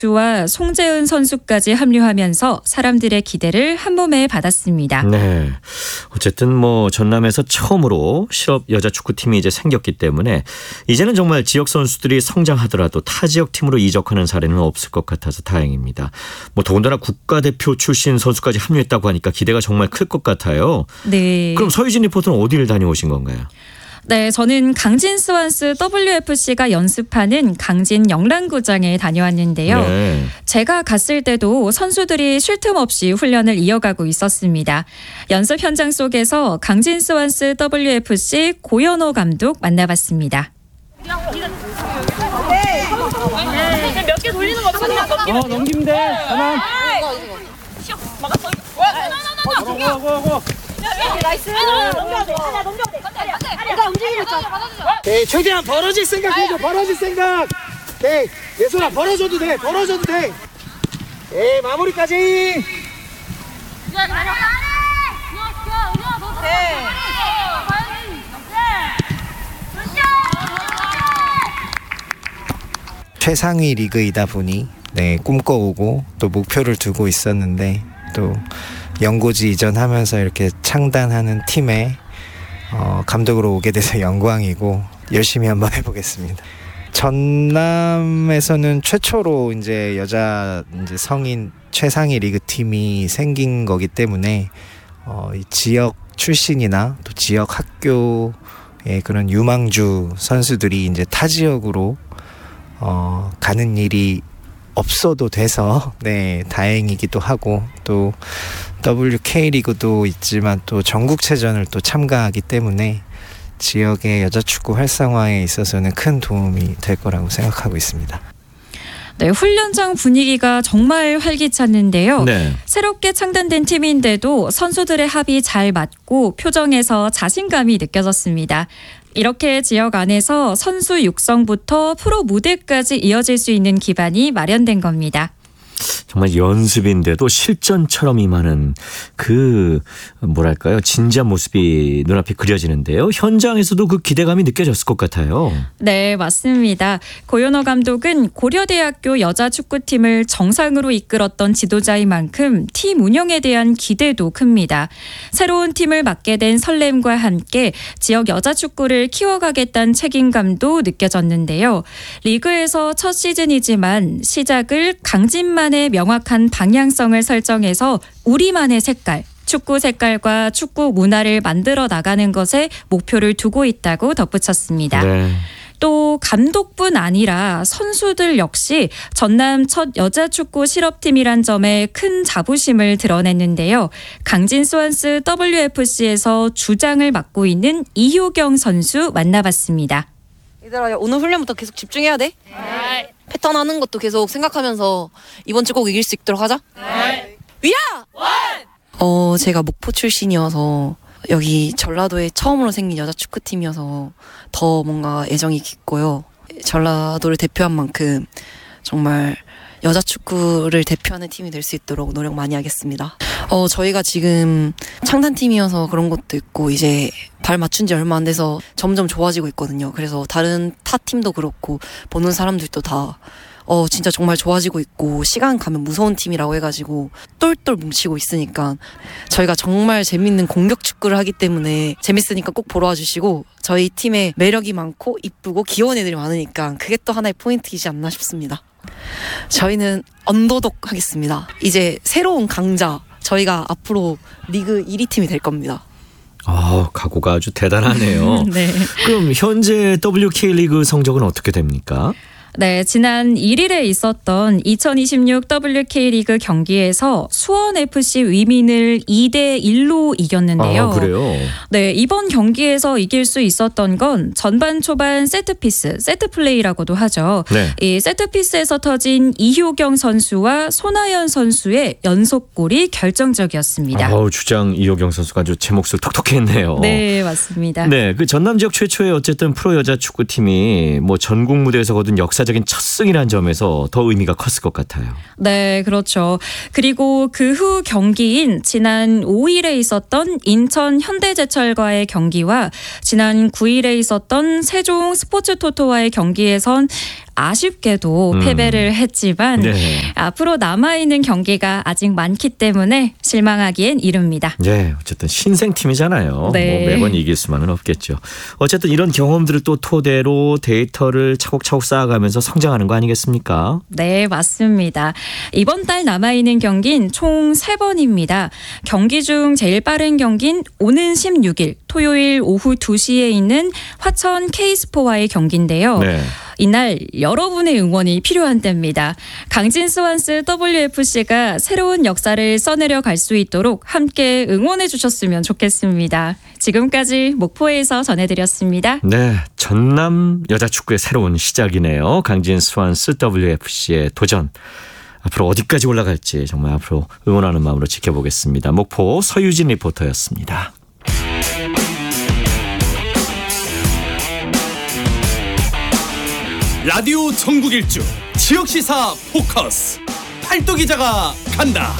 와 송재은 선수까지 합류하면서 사람들의 기대를 한몸에 받았습니다. 네. 어쨌든 전남에서 처음으로 실업 여자 축구팀이 이제 생겼기 때문에 이제는 정말 지역 선수들이 성장하더라도 타 지역 팀으로 이적하는 사례는 없을 것 같아서 다행입니다. 더군다나 국가대표 출신 선수까지 합류했다고 하니까 기대가 정말 클 것 같아요. 네. 그럼 서유진 리포터는 어디를 다녀오신 건가요? 네, 저는 강진 스완스 WFC가 연습하는 강진 영랑구장에 다녀왔는데요. 네. 제가 갔을 때도 선수들이 쉴 틈 없이 훈련을 이어가고 있었습니다. 연습 현장 속에서 강진 스완스 WFC 고현호 감독 만나봤습니다. 몇 개 돌리는 거 없어? 넘기면 돼. 가만. 막았어. 고. 나이스. 넘겨야 돼. 하나 넘겨야 돼. 내가 움직이고 있잖아. 오케이, 최대한 벌어질 생각 해줘. 벌어질 생각. 오케이, 내 손아 벌어줘도 돼. 에이, 마무리까지. 최상위 리그이다 보니 꿈꿔오고 또 목표를 두고 있었는데 또 연고지 이전하면서 이렇게 창단하는 팀에 감독으로 오게 돼서 영광이고 열심히 한번 해보겠습니다. 전남에서는 최초로 이제 여자 성인 최상위 리그 팀이 생긴 거기 때문에 이 지역 출신이나 또 지역 학교의 그런 유망주 선수들이 이제 타 지역으로 가는 일이 없어도 돼서 다행이기도 하고 또 WK리그도 있지만 또 전국체전을 또 참가하기 때문에 지역의 여자축구 활성화에 있어서는 큰 도움이 될 거라고 생각하고 있습니다. 네, 훈련장 분위기가 정말 활기찼는데요. 네. 새롭게 창단된 팀인데도 선수들의 합이 잘 맞고 표정에서 자신감이 느껴졌습니다. 이렇게 지역 안에서 선수 육성부터 프로 무대까지 이어질 수 있는 기반이 마련된 겁니다. 정말 연습인데도 실전처럼 임하는 진지한 모습이 눈앞에 그려지는데요. 현장에서도 그 기대감이 느껴졌을 것 같아요. 네, 맞습니다. 고현호 감독은 고려대학교 여자축구팀을 정상으로 이끌었던 지도자인 만큼 팀 운영에 대한 기대도 큽니다. 새로운 팀을 맡게 된 설렘과 함께 지역 여자축구를 키워가겠다는 책임감도 느껴졌는데요. 리그에서 첫 시즌이지만 시작을 강진만의 명확한 방향성을 설정해서 우리만의 색깔, 축구 색깔과 축구 문화를 만들어 나가는 것에 목표를 두고 있다고 덧붙였습니다. 네. 또 감독뿐 아니라 선수들 역시 전남 첫 여자축구 실업팀이란 점에 큰 자부심을 드러냈는데요. 강진 스완스 WFC에서 주장을 맡고 있는 이효경 선수 만나봤습니다. 얘들아, 오늘 훈련부터 계속 집중해야 돼. 네. 패턴 하는 것도 계속 생각하면서 이번 주 꼭 이길 수 있도록 하자. 네. 위야! 제가 목포 출신이어서 여기 전라도에 처음으로 생긴 여자 축구팀이어서 더 뭔가 애정이 깊고요. 전라도를 대표한 만큼 정말 여자 축구를 대표하는 팀이 될 수 있도록 노력 많이 하겠습니다. 저희가 지금 창단팀이어서 그런 것도 있고 이제 발 맞춘 지 얼마 안 돼서 점점 좋아지고 있거든요. 그래서 다른 타 팀도 그렇고 보는 사람들도 다 진짜 정말 좋아지고 있고 시간 가면 무서운 팀이라고 해가지고 똘똘 뭉치고 있으니까 저희가 정말 재밌는 공격 축구를 하기 때문에 재밌으니까 꼭 보러 와주시고 저희 팀에 매력이 많고 이쁘고 귀여운 애들이 많으니까 그게 또 하나의 포인트이지 않나 싶습니다. 저희는 언더독 하겠습니다. 이제 새로운 강자 저희가 앞으로 리그 1위 팀이 될 겁니다. 각오가 아주 대단하네요. 네. 그럼 현재 WK리그 성적은 어떻게 됩니까? 네, 지난 1일에 있었던 2026 WK리그 경기에서 수원FC 위민을 2대1로 이겼는데요. 그래요? 네, 이번 경기에서 이길 수 있었던 건 전반 초반 세트피스, 세트플레이라고도 하죠. 네. 이 세트피스에서 터진 이효경 선수와 손아연 선수의 연속골이 결정적이었습니다. 주장 이효경 선수가 아주 제 몫을 톡톡히 했네요. 네, 맞습니다. 네, 그 전남 지역 최초의 어쨌든 프로 여자 축구팀이 전국 무대에서 거둔 역사적인 첫 승이라는 점에서 더 의미가 컸을 것 같아요. 네, 그렇죠. 그리고 그 후 경기인 지난 5일에 있었던 인천 현대제철과의 경기와 지난 9일에 있었던 세종 스포츠토토와의 경기에선 아쉽게도 패배를 했지만 네. 앞으로 남아있는 경기가 아직 많기 때문에 실망하기엔 이릅니다. 네, 어쨌든 신생팀이잖아요. 네. 뭐 매번 이길 수만은 없겠죠. 어쨌든 이런 경험들을 또 토대로 데이터를 차곡차곡 쌓아가면서 성장하는 거 아니겠습니까? 네, 맞습니다. 이번 달 남아있는 경기는 총 3번입니다. 경기 중 제일 빠른 경기는 오는 16일 토요일 오후 2시에 있는 화천 K스포와의 경기인데요. 네. 이날 여러분의 응원이 필요한 때입니다. 강진 스완스 WFC가 새로운 역사를 써내려 갈 수 있도록 함께 응원해 주셨으면 좋겠습니다. 지금까지 목포에서 전해드렸습니다. 네, 전남 여자축구의 새로운 시작이네요. 강진 스완스 WFC의 도전. 앞으로 어디까지 올라갈지 정말 앞으로 응원하는 마음으로 지켜보겠습니다. 목포 서유진 리포터였습니다. 라디오 전국 일주 지역시사 포커스 팔도 기자가 간다.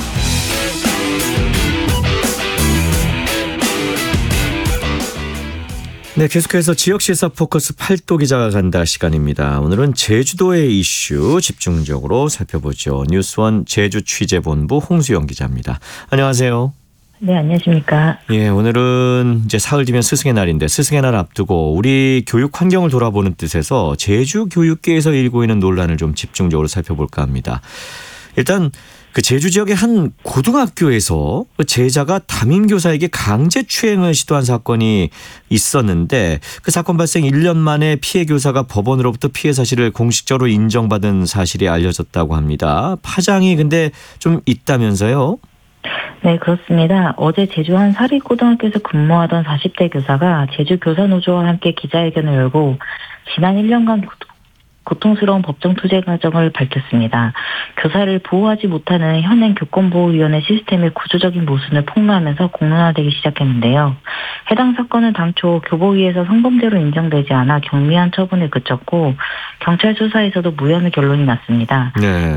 네, 계속해서 지역시사 포커스 팔도 기자가 간다 시간입니다. 오늘은 제주도의 이슈 집중적으로 살펴보죠. 뉴스원 제주 취재본부 홍수영 기자입니다. 안녕하세요. 네, 안녕하십니까. 예, 오늘은 이제 사흘 뒤면 스승의 날인데 스승의 날 앞두고 우리 교육 환경을 돌아보는 뜻에서 제주 교육계에서 일고 있는 논란을 좀 집중적으로 살펴볼까 합니다. 일단 그 제주 지역의 한 고등학교에서 제자가 담임 교사에게 강제 추행을 시도한 사건이 있었는데 그 사건 발생 1년 만에 피해 교사가 법원으로부터 피해 사실을 공식적으로 인정받은 사실이 알려졌다고 합니다. 파장이 근데 좀 있다면서요? 네, 그렇습니다. 어제 제주 한 사립고등학교에서 근무하던 40대 교사가 제주 교사노조와 함께 기자회견을 열고 지난 1년간 고통스러운 법정 투쟁 과정을 밝혔습니다. 교사를 보호하지 못하는 현행 교권보호위원회 시스템의 구조적인 모순을 폭로하면서 공론화되기 시작했는데요. 해당 사건은 당초 교보위에서 성범죄로 인정되지 않아 경미한 처분에 그쳤고 경찰 수사에서도 무혐의 결론이 났습니다. 네.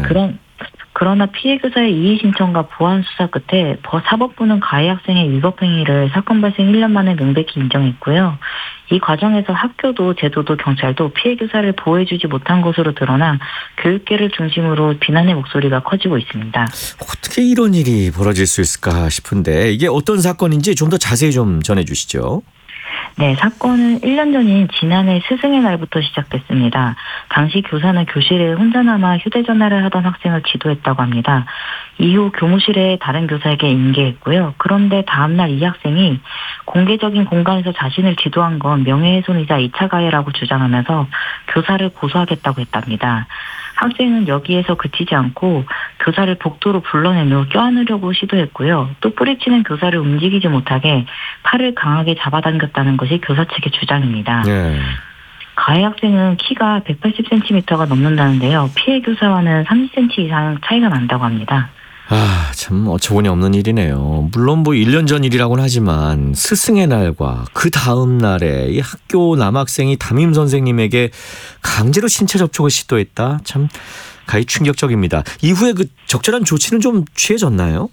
그러나 피해 교사의 이의 신청과 보완 수사 끝에 사법부는 가해 학생의 위법 행위를 사건 발생 1년 만에 명백히 인정했고요. 이 과정에서 학교도 제도도 경찰도 피해 교사를 보호해주지 못한 것으로 드러나 교육계를 중심으로 비난의 목소리가 커지고 있습니다. 어떻게 이런 일이 벌어질 수 있을까 싶은데 이게 어떤 사건인지 좀 더 자세히 좀 전해주시죠. 네, 사건은 1년 전인 지난해 스승의 날부터 시작됐습니다. 당시 교사는 교실에 혼자 남아 휴대전화를 하던 학생을 기도했다고 합니다. 이후 교무실에 다른 교사에게 인계했고요. 그런데 다음날 이 학생이 공개적인 공간에서 자신을 기도한 건 명예훼손이자 2차 가해라고 주장하면서 교사를 고소하겠다고 했답니다. 학생은 여기에서 그치지 않고 교사를 복도로 불러내며 껴안으려고 시도했고요. 또 뿌리치는 교사를 움직이지 못하게 팔을 강하게 잡아당겼다는 것이 교사 측의 주장입니다. 네. 가해 학생은 키가 180cm가 넘는다는데요. 피해 교사와는 30cm 이상 차이가 난다고 합니다. 아, 참 어처구니 없는 일이네요. 물론 뭐 1년 전 일이라고는 하지만 스승의 날과 그 다음 날에 이 학교 남학생이 담임 선생님에게 강제로 신체 접촉을 시도했다. 참 가히 충격적입니다. 이후에 그 적절한 조치는 좀 취해졌나요?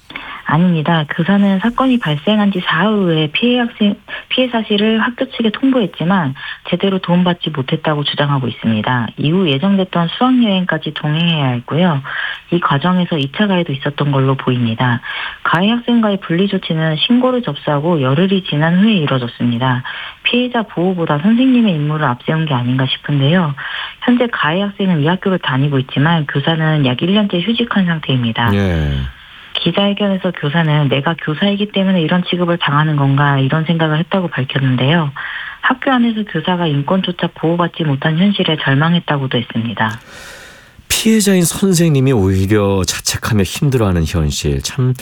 아닙니다. 교사는 사건이 발생한 지 사흘 후에 피해 사실을 학교 측에 통보했지만 제대로 도움받지 못했다고 주장하고 있습니다. 이후 예정됐던 수학여행까지 동행해야 했고요. 이 과정에서 2차 가해도 있었던 걸로 보입니다. 가해 학생과의 분리 조치는 신고를 접수하고 열흘이 지난 후에 이뤄졌습니다. 피해자 보호보다 선생님의 임무를 앞세운 게 아닌가 싶은데요. 현재 가해 학생은 이 학교를 다니고 있지만 교사는 약 1년째 휴직한 상태입니다. 네. 기자회견에서 교사는 내가 교사이기 때문에 이런 취급을 당하는 건가 이런 생각을 했다고 밝혔는데요. 학교 안에서 교사가 인권조차 보호받지 못한 현실에 절망했다고도 했습니다. 피해자인 선생님이 오히려 자책하며 힘들어하는 현실 참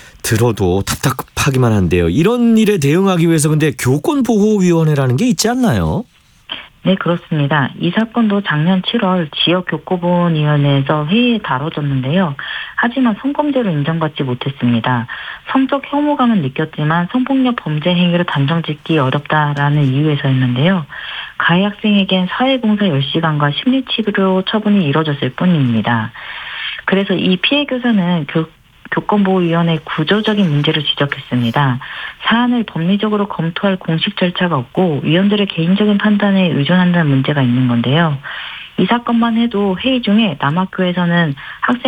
들어도 답답하기만 한데요. 이런 일에 대응하기 위해서 근데 교권보호위원회라는 게 있지 않나요? 네, 그렇습니다. 이 사건도 작년 7월 지역교권보호위원회에서 회의에 다뤄졌는데요. 하지만 성범죄로 인정받지 못했습니다. 성적 혐오감은 느꼈지만 성폭력 범죄 행위로 단정짓기 어렵다라는 이유에서였는데요. 가해 학생에겐 사회봉사 10시간과 심리치료 처분이 이뤄졌을 뿐입니다. 그래서 이 피해 교사는 교권보호위원회 구조적인 문제를 지적했습니다. 사안을 법리적으로 검토할 공식 절차가 없고 위원들의 개인적인 판단에 의존한다는 문제가 있는 건데요. 이 사건만 해도 회의 중에 남학교에서는 학생